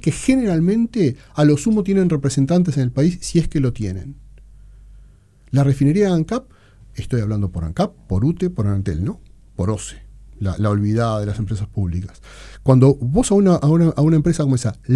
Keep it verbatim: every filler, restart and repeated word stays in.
que generalmente a lo sumo tienen representantes en el país, si es que lo tienen. La refinería de ANCAP, estoy hablando por ANCAP, por UTE, por Anatel, ¿no? Por OCE, la, la olvidada de las empresas públicas. Cuando vos a una, a una, a una empresa como esa